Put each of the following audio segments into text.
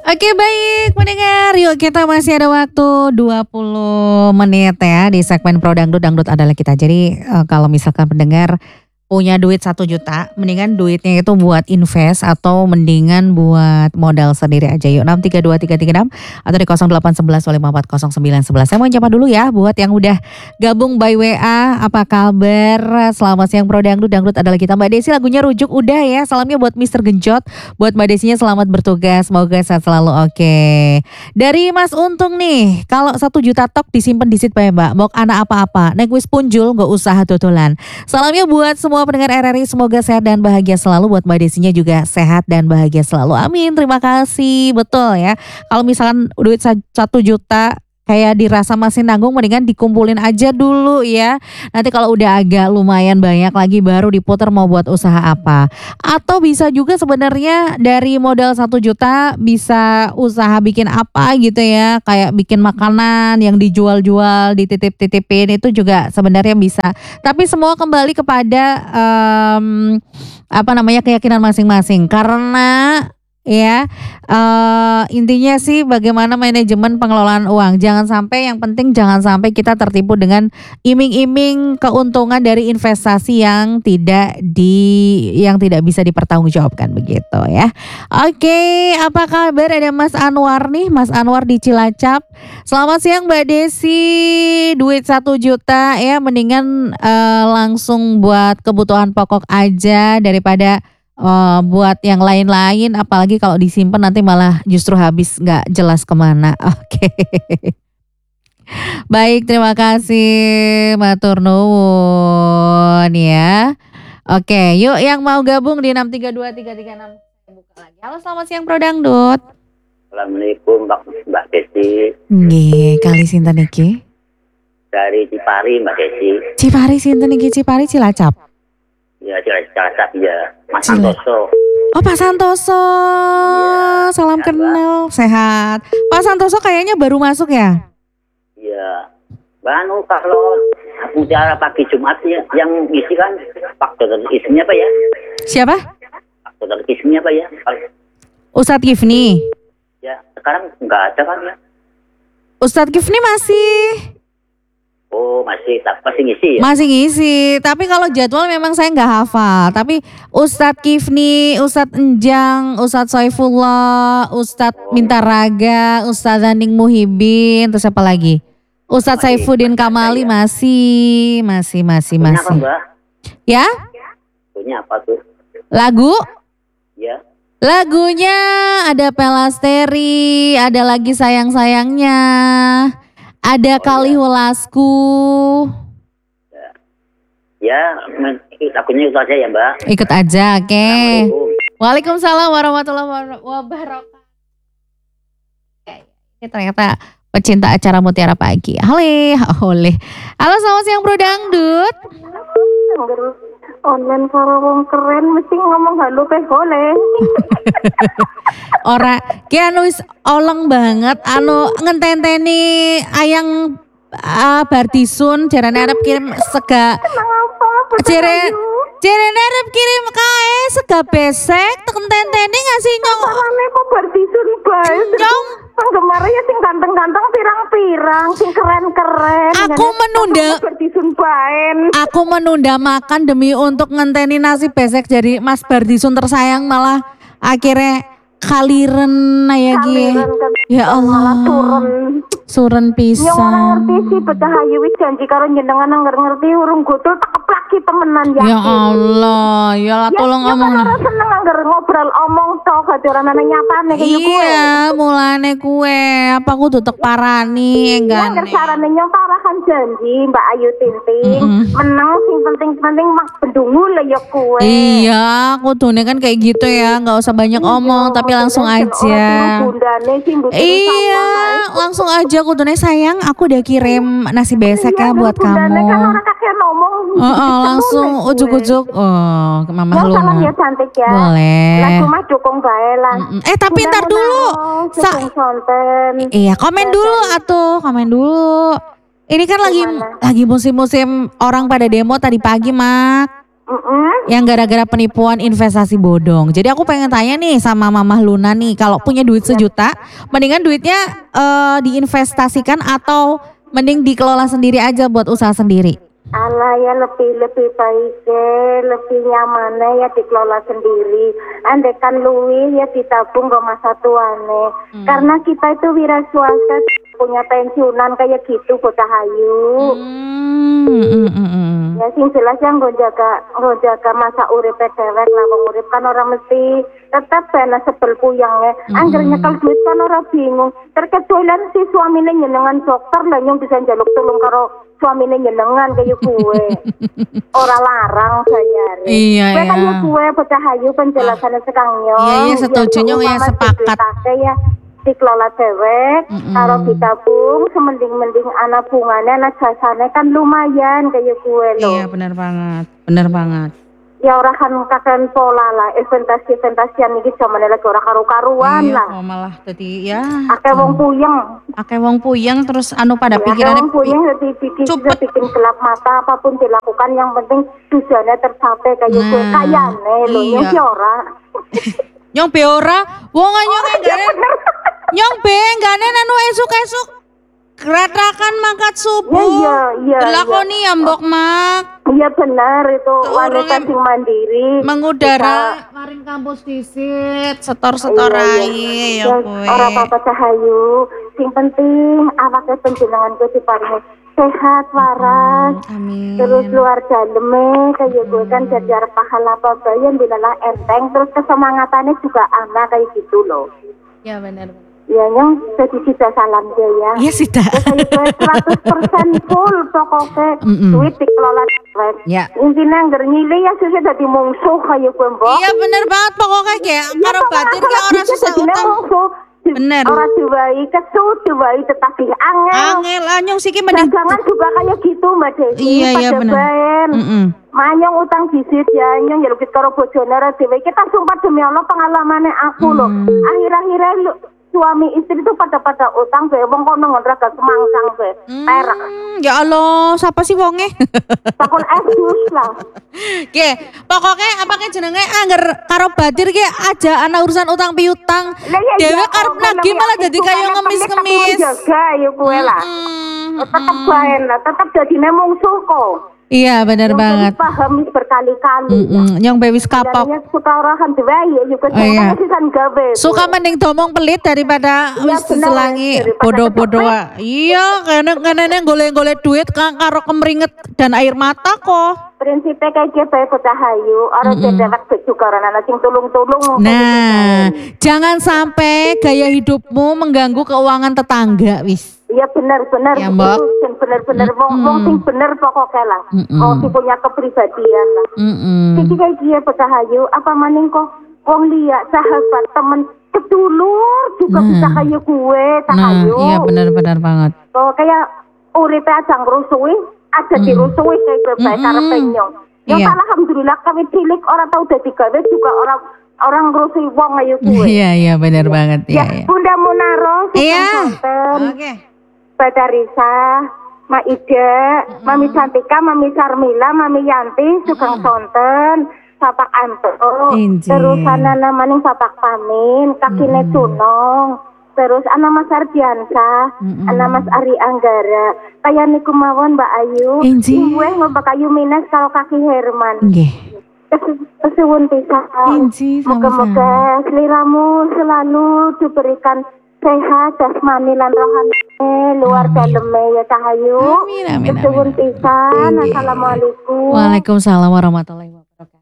Oke baik pendengar, yuk kita masih ada waktu 20 menit ya di segmen Pro Dangdut, Dangdut adalah kita. Jadi kalau misalkan pendengar punya duit 1 juta, mendingan duitnya itu buat invest atau mendingan buat modal sendiri aja. Yuk 6323336 atau di 0811 Saya mau nyapa dulu ya buat yang udah gabung by WA. Apa kabar? Selamat siang Pro Dangdut, Dangdut adalah kita. Mbak Desi lagunya rujuk udah ya. Salamnya buat Mister Genjot. Buat Mbak Desinya selamat bertugas. Semoga sehat selalu. Oke. Dari Mas Untung nih, kalau 1 juta tok disimpan di sit Mbak. Mau anak apa-apa, nek wis punjul nggak usah dodolan. Salamnya buat semua pendengar RRI, semoga sehat dan bahagia selalu. Buat Mbak Desinya juga sehat dan bahagia selalu. Amin, terima kasih. Betul ya. Kalau misalkan duit 1 juta kayak dirasa masih nanggung, mendingan dikumpulin aja dulu ya. Nanti kalau udah agak lumayan banyak lagi baru diputar mau buat usaha apa. Atau bisa juga sebenarnya dari modal 1 juta bisa usaha bikin apa gitu ya. Kayak bikin makanan yang dijual-jual, dititip-titipin, itu juga sebenarnya bisa. Tapi semua kembali kepada keyakinan masing-masing. Karena ya intinya sih bagaimana manajemen pengelolaan uang. Jangan sampai, yang penting jangan sampai kita tertipu dengan iming-iming keuntungan dari investasi yang tidak bisa dipertanggungjawabkan begitu ya. Oke, apa kabar? Ada Mas Anwar nih, Mas Anwar di Cilacap. Selamat siang Mbak Desi. Duit 1 juta ya, mendingan langsung buat kebutuhan pokok aja daripada buat yang lain-lain, apalagi kalau disimpan nanti malah justru habis nggak jelas kemana. Oke. Baik, terima kasih matur nuwun ya. Oke, yuk yang mau gabung di 6323336 buka lagi. Halo, selamat siang Pro Dangdut. Assalamualaikum Mbak Desi. Nggih, kali sinten iki? Dari Cipari Mbak Desi. Cipari sinten iki? Cipari Cilacap. Ya, Cilacap ya. Mas Santoso. Oh, Pak Santoso. Ya, salam ya, kenal. Mbak. Sehat. Pak Santoso kayaknya baru masuk ya? Iya. Banu kalau acara pagi Jumat ya, yang isi kan Pak Dokter isinya apa ya? Siapa? Pak Dokter isinya apa ya? Ustadz Gifni. Ya, sekarang nggak ada kan ya? Ustadz Gifni masih. Oh, masih ngisi ya? Masih ngisi, tapi kalau jadwal memang saya nggak hafal. Tapi Ustadz Kifni, Ustadz Enjang, Ustadz Saifullah, Ustadz Mintaraga, Ustadz Zaning Muhibin, terus apa lagi? Ustadz Saifuddin Kamali masih. Punya apa, Mbak? Ya? Punya apa tuh? Lagu? Ya. Lagunya ada Pelasteri, ada lagi sayang-sayangnya. Ada Kalihulasku. Ya, lagunya itu aja ya Mbak. Ikut aja, oke. Waalaikumsalam warahmatullahi wabarakatuh. Ini ternyata pecinta acara Mutiara Pagi. Halo, selamat siang Bro Dangdut. Online karo wong keren mesti ngomong halo pe boleh. Ora ki anu wis oleng banget anu ngenteni ayang Bardisun jarane arep kirim sega. Jarane arep kirim kae sega besek ngenteni ngasih nyong. Ane kok Bardisun bae. Nyong penggemarnya sing ganteng-ganteng pirang-pirang, sing keren-keren. Aku menunda makan demi untuk ngenteni nasi besek jadi Mas Bardisun tersayang malah akhirnya kaliren ya gie. Ya Allah. Suren pisan. Yang orang ngerti sih Betahayu wis janji karo jenengan ngerti urung godol tak keplaki temenan ya. Ya Allah, ya lah tolong ya, omong. Ya seneng anggar ngobrol omong tok gak ora ana nyatane kaya kowe. Iya, mulane kue apa kudu tek parani enggak. Ya sarane nyong parahan janji Mbak Ayu Tinting. Meneng sing penting-penting mak bendungu lah ya kowe. Iya, kudune kan kayak gitu ya, enggak usah banyak omong tapi langsung aja. Iya, langsung aja kudune sayang aku udah kirim nasi besek ya buat kamu. Langsung ujuk-ujuk. Oh, Mama Luna. Salam ya cantik ya. Boleh. Lagu mah dukung bae lah. Tapi ntar dulu. Iya, komen dulu. Ini kan lagi musim-musim orang pada demo tadi pagi, Mak. Yang gara-gara penipuan investasi bodong. Jadi aku pengen tanya nih sama Mamah Luna nih, kalau punya duit 1 juta, mendingan duitnya diinvestasikan atau mending dikelola sendiri aja buat usaha sendiri? Alah ya lebih baik lebih nyaman ya dikelola sendiri. Andekan luwih ya ditabung ke masa tuane. Karena kita itu wira swasta punya pensiunan kayak gitu bocah ayu. Ya sing jelas yang gue jaga masa urip dewek lah, wong urip kan orang mesti tetap bena sebel puyangnya. Anggernya kalau duit kan orang bingung. Terkecuali si suaminya nyenengan dokter lah yang bisa njaluk tulung karo suaminya nyenengan kayak gue. Orang larang saya. Iya ya. Kan gue bocah ayu penjelasannya sekangnya. Iya setuju nyong ya, sepakat. Ya dikelola dewek, kalau ditabung semending-mending anak bunganya, anak jasanya kan lumayan kayak gue loh. Iya benar banget. Ya orang kan kakek pola lah, investasi-investasian ini zaman lagi orang karu-karuan iya, lah. Iya, malah tadi ya. Akeh wong puyeng terus pada ya, pikirannya wong puyeng bikin gelap mata, apapun dilakukan yang penting tujuannya tercapai kayak gue kayane loh, iya. yang si ora. Nyong be ora, wong nyong enggak. Nyong be enggak anu esuk-esuk geratakan mangkat subuh. Iya. Lakoni ya mbok mak. Iya benar itu wanita sing mandiri. Mengudara maring kampus disit, setor-setor ae ya kowe. Ora apa-apa Cahayu, sing penting awake panjenengan kuwi diparingi sehat waras. Amin. Terus luar daleme kayak gue kan jadi pahala pabayan bilalah enteng, terus kesemangatannya juga anak kayak gitu loh. Ya benar. Ya yang jadi Sida salam dia ya. Iya Sida. Saya 100% full pokoknya duit dikelola baik. Ya. Intinya ngger nyile ya susah dadi mungsuh kayak gue mbok. Iya bener banget pokoknya kayak karo batir kayak orang susah utang. Bener. Orang diwai kesut, diwai tetapi angel. Anyong siki mending. Jangan juga kayak gitu Mbak Desi. Iya bener. Manyong utang disit ya, nyong njaluk karo bojone ra dhewe. Kita sumpah demi Allah pengalamannya aku loh. Akhir-akhirnya suami istri itu pada utang be wong kono ngontrak semangsang be perak. Ya Allah, siapa sih wonge? Takon Yesus lah. Oke, pokoknya apa ke jenenge angger karo batir ki aja ana urusan utang piutang. Dewe karep nagih malah dadi kaya ngemis-ngemis. Jaga ya kowe lah. Tetep bae lah, tetep dadine mungsuh kok. Iya benar banget. Paham berkali-kali. Yang bewis kapok. Suka orahan diwai juga sisan gawe. Suka mending domong pelit daripada wis diselangi bodoh-bodoh. Iya, kene golek-golek duit karo kemringet dan air mata kok. Prinsipnya kayak gitu ya bocah ayu, orang dewek juga orang anak sing tulung-tulung. Nah, jangan sampai gaya hidupmu mengganggu keuangan tetangga, wis. Iya benar ya, Mbak. Benar wong sing bener pokoknya lah. Wong sing punya kepribadian lah. Jadi kayak dia bocah ayu, apa maning kok wong liya sahabat temen kedulur juga bisa kayak gue Cahayu. Iya benar banget. Oh kayak uripe aja ngrusuhi, aja dirusuhi kayak gue bae karepe nyong. Yang alhamdulillah kami cilik orang tahu dadi gawe juga orang ngrusuhi wong ayo gue. Iya benar banget ya. Bunda Munaro, iya. Oke. Badarisa, Ma Ida, Mami Cantika, Mami Sarmila, Mami Yanti, Sugeng Sonten, Sapak Anto, terus ana maning Sapak Pamin, Kakine Tunong, terus ana Mas Ardiansa, ana Mas Ari Anggara, kaya niku mawon Mbak Ayu, gue Mbak Ayu Minas kalau Kaki Herman. Kesuwun pisan. Moga-moga seliramu selalu diberikan sehat jasmani lan rohani luar daleme ya Cahayu. Amin. Kesuwun pisan. Assalamualaikum. Waalaikumsalam warahmatullahi wabarakatuh.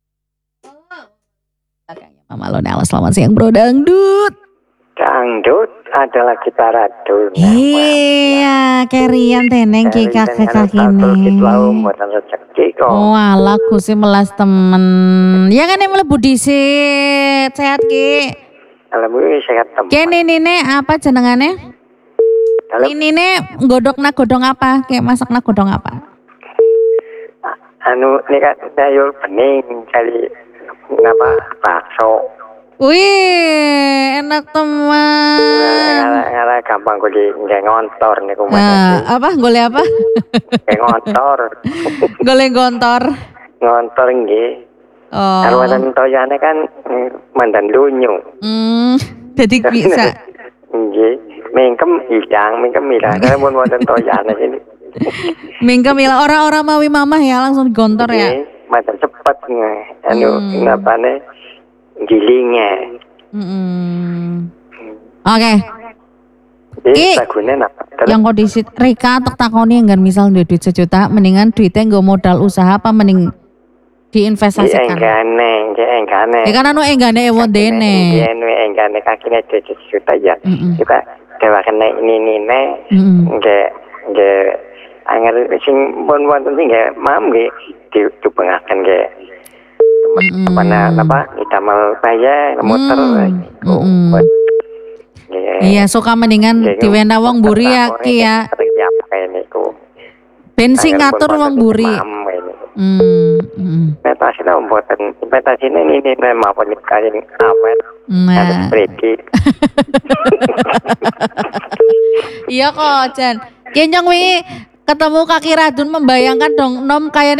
Mama Luna, selamat siang Bro Dangdut. Dangdut adalah kita ratu. Iya, kerian teneng ki kakek ini. Walah Gusti melas temen. Ya kan mlebu dhisit. Sehat ki. Alhamdulillah sehat temen. Kene nene apa jenengane? Ini godong apa? Kayak masakna godong apa? Ini kan sayur bening kali apa bakso. Wih, enak teman. Ngala gampang gue ngontor nih apa? Golek apa? Ngontor. Golek gontor. ngontor nggih. Oh. Kalau wonten toyane kan mandan lunyu. Jadi bisa. Nggih, mingkem ilang. Kalau wonten toyane ini. Mingkem ilang orang-orang mawi mamah ya langsung gontor ya. Nggih, mandan cepet napane gilingnya. Oke. Lagune napa? Yang kondisi Rika untuk takoni enggak misal duit 1 juta mendingan duitnya nggo modal usaha apa mending diinvestasikan. Enggane. Ya kan anu enggane ewondene. Enggane kakine 1 juta ya. Juga dewa kena ini nggak anggar sing wonten sing nggak mam nggih dipengaken nggih. Apa ditamal bayar motor. Iya, suka mendingan diwena wong buri ya Ki ya. Bensin ngatur wong buri. Investasi lah mboten. Investasi ini memang penikahin awet. Harus prediksi. Iya kok, Jan. Kenyang wi ketemu Kaki Radun membayangkan dong nom kayaknya